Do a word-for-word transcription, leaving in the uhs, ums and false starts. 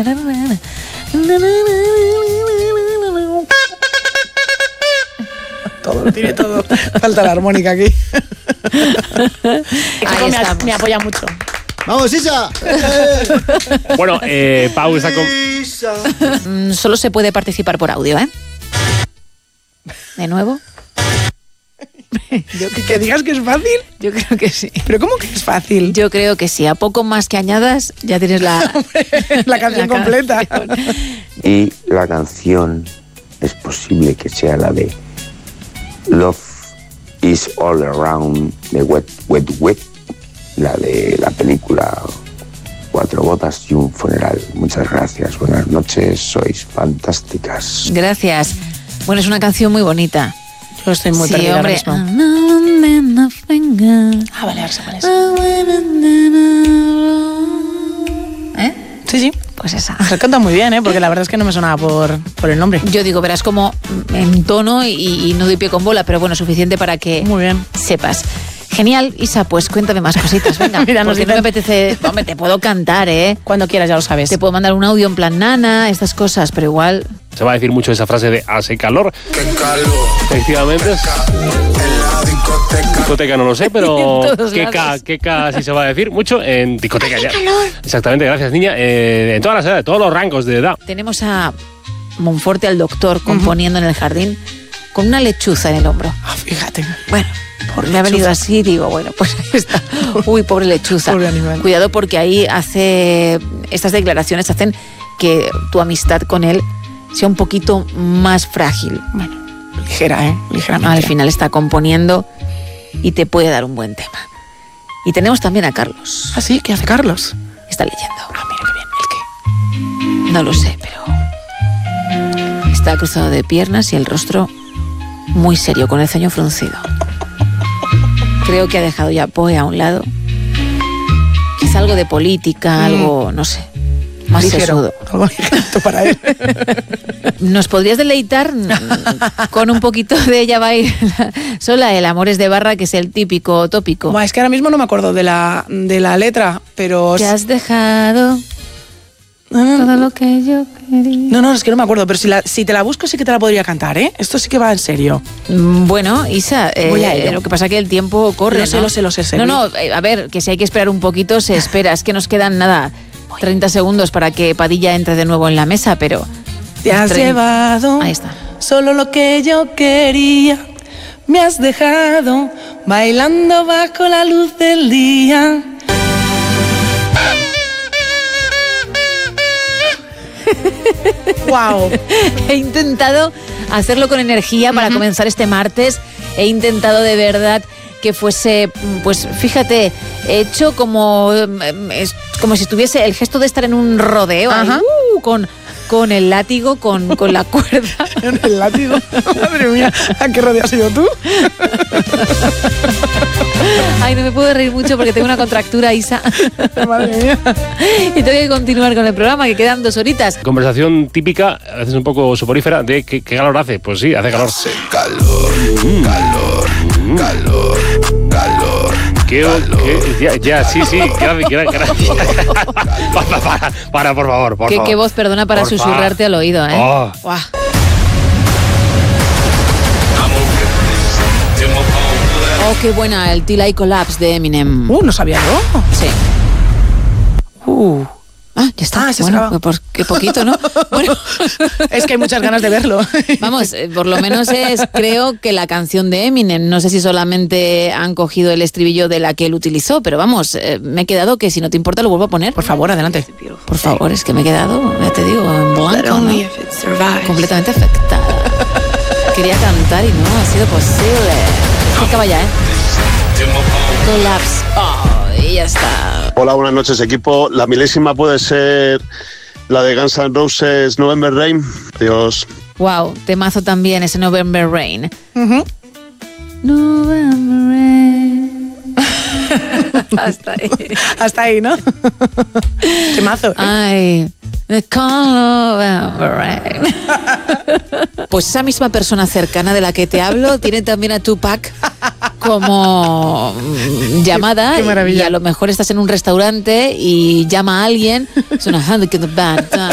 Todo, tiene todo. Falta la armónica aquí. Ahí me, me apoya mucho. ¡Vamos, Isa! Bueno, eh, Pau está con... Mm, solo se puede participar por audio, ¿eh? ¿De nuevo? Yo, que, que digas que es fácil. Yo creo que sí. ¿Pero cómo que es fácil? Yo creo que sí. A poco más que añadas, ya tienes la, la canción la completa. Canción. Y la canción es posible que sea la de Love is All Around the Wet, Wet, Wet, la de la película Cuatro bodas y un funeral. Muchas gracias, buenas noches, sois fantásticas. Gracias. Bueno, es una canción muy bonita. Yo estoy muy sí, perdida hombre. ahora mismo. Ah, vale, ahora se parece. ¿Eh? Sí, sí. Pues esa. Se canta muy bien, ¿eh? Porque la verdad es que no me sonaba por, por el nombre. Yo digo, verás como en tono y, y no doy pie con bola, pero bueno, suficiente para que muy bien. sepas. Genial, Isa, pues cuéntame más cositas, venga. Mira, porque no me apetece... Hombre, te puedo cantar, ¿eh? Cuando quieras, ya lo sabes. Te puedo mandar un audio en plan nana, estas cosas, pero igual... Se va a decir mucho esa frase de hace calor. ¡Qué calor! Efectivamente. Es... En la discoteca. Discoteca no lo sé, pero ¿qué K, qué K sí se va a decir mucho en discoteca ya. Calor. Exactamente, gracias, niña. Eh, en todas las edades, todos los rangos de edad. Tenemos a Monforte, al doctor, componiendo uh-huh. en el jardín, con una lechuza en el hombro. Ah, fíjate. Bueno... Por le ha venido así, digo, bueno, pues ahí está. Uy, pobre lechuza. Pobre animal. Cuidado porque ahí hace... Estas declaraciones hacen que tu amistad con él sea un poquito más frágil. Bueno, ligera, ¿eh? Ligeramente. Al final está componiendo y te puede dar un buen tema. Y tenemos también a Carlos. ¿Ah, sí? ¿Qué hace Carlos? Está leyendo. Ah, mira qué bien. ¿El qué? No lo sé, pero... Está cruzado de piernas y el rostro muy serio, con el ceño fruncido. Creo que ha dejado ya Poe a un lado. Quizá algo de política, mm. algo, no sé, más ligero, sesudo. Algo ligero para él. ¿Nos podrías deleitar con un poquito de Ella va a ir sola? El Amores de Barra, que es el típico tópico. Buah, es que ahora mismo no me acuerdo de la, de la letra, pero... Te has dejado... todo lo que yo quería. No, no, es que no me acuerdo, pero si, la, si te la busco sí que te la podría cantar, ¿eh? Esto sí que va en serio. Bueno, Isa, eh, Voy a ello. Lo que pasa es que el tiempo corre, Lo sé, ¿no? lo sé, lo sé. No, no, a ver, que si hay que esperar un poquito, se espera. Es que nos quedan, nada, treinta segundos para que Padilla entre de nuevo en la mesa, pero... Te has tre- llevado Ahí está. solo lo que yo quería. Me has dejado bailando bajo la luz del día. Wow. He intentado hacerlo con energía para uh-huh. comenzar este martes. He intentado de verdad que fuese, pues fíjate, hecho como, como si estuviese el gesto de estar en un rodeo, ahí, uh, con, con el látigo, con, con la cuerda. ¿En el látigo? Madre mía, ¿a qué rodeo has ido tú? Ay, no me puedo reír mucho porque tengo una contractura, Isa. Madre mía. Y tengo que continuar con el programa, que quedan dos horitas. Conversación típica, a veces un poco soporífera, de ¿qué, qué calor hace? Pues sí, hace calor. Hace calor, mm. calor, mm. calor, calor. ¿Qué, qué, ya, ya, sí, sí, gracias, gracias. para, para, para, por favor, por ¿Qué, favor. qué voz, perdona, para por susurrarte favor. al oído, ¿eh? Oh. Wow. Oh, qué buena, el Till I Collapse de Eminem. Uh, no sabía yo. Sí. Uh. Ah, ya está. Ah, bueno, pues por qué poquito, ¿no? Bueno. Es que hay muchas ganas de verlo. Vamos, por lo menos es, creo que la canción de Eminem. No sé si solamente han cogido el estribillo de la que él utilizó, pero vamos, eh, me he quedado que si no te importa lo vuelvo a poner. Por favor, adelante. Por favor, es que me he quedado, ya te digo, en blanco, ¿no? Completamente afectada. Quería cantar y no ha sido posible. Es que vaya, ¿eh? Collapse. Oh, y ya está. Hola, buenas noches, equipo. La milésima puede ser la de Guns N' Roses, November Rain. Adiós. Wow, temazo también ese November Rain. Uh-huh. November Rain. Hasta ahí. Hasta ahí, ¿no? Temazo, ¿eh? Ay, the November Rain. Pues esa misma persona cercana de la que te hablo tiene también a Tupac como llamada. Qué, qué maravilla. Y a lo mejor estás en un restaurante y llama a alguien. Suena Hand in the Band.